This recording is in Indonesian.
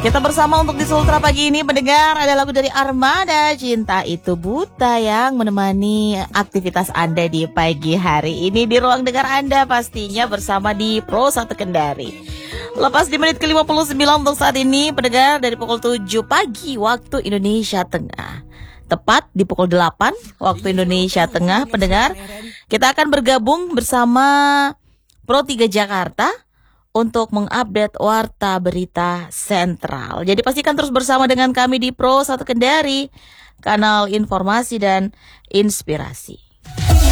Kita bersama untuk di Sultra pagi ini mendengar ada lagu dari Armada, Cinta Itu Buta, yang menemani aktivitas Anda di pagi hari ini di ruang dengar Anda, pastinya bersama di Pro 1 Kendari. Lepas di menit ke-59 untuk saat ini, pendengar, dari pukul 7 pagi waktu Indonesia Tengah. Tepat di pukul 8 waktu Indonesia Tengah, pendengar, kita akan bergabung bersama Pro 3 Jakarta untuk mengupdate Warta Berita Sentral. Jadi pastikan terus bersama dengan kami di Pro 1 Kendari, kanal informasi dan inspirasi.